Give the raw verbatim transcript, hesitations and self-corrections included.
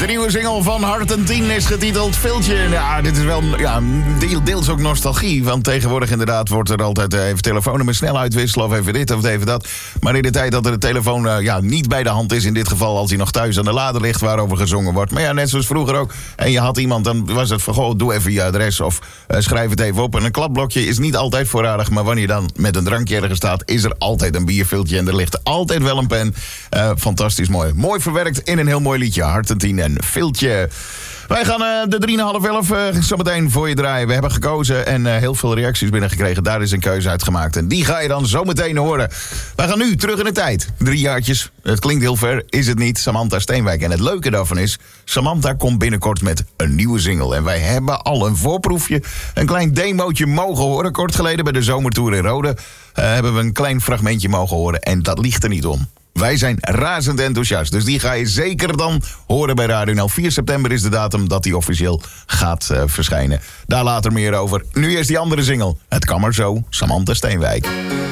nieuwe single van Hart en Tien is getiteld Filtje. Ja, dit is wel ja, deel, deels ook nostalgie. Want tegenwoordig inderdaad wordt er altijd even telefoonnummer snel uitwisselen. Of even dit of even dat. Maar in de tijd dat er de telefoon uh, ja, niet bij de hand is. In dit geval als hij nog thuis aan de lader ligt waarover gezongen wordt. Maar ja, net zoals vroeger ook. En je had iemand, dan was het van goh, doe even je adres. Of uh, schrijf het even op. En een kladblokje is niet altijd voorradig. Maar wanneer je dan met een drankje ergens staat, is er altijd een bierviltje. En er ligt altijd wel een pen. Uh, fantastisch mooi. Mooi verwerkt in een heel mooi liedje. Hart en Tien en Filtje. Wij gaan uh, de drie en half elf uh, zo meteen voor je draaien. We hebben gekozen en uh, heel veel reacties binnengekregen. Daar is een keuze uitgemaakt. En die ga je dan zo meteen horen. Wij gaan nu terug in de tijd. Drie jaartjes. Het klinkt heel ver, is het niet. Samantha Steenwijk. En het leuke daarvan is, Samantha komt binnenkort met een nieuwe single. En wij hebben al een voorproefje, een klein demootje mogen horen. Kort geleden bij de Zomertour in Rode uh, hebben we een klein fragmentje mogen horen. En dat ligt er niet om. Wij zijn razend enthousiast, dus die ga je zeker dan horen bij Radio N L. vier september is de datum dat die officieel gaat uh, verschijnen. Daar later meer over. Nu eerst die andere single. Het kan maar zo, Samantha Steenwijk.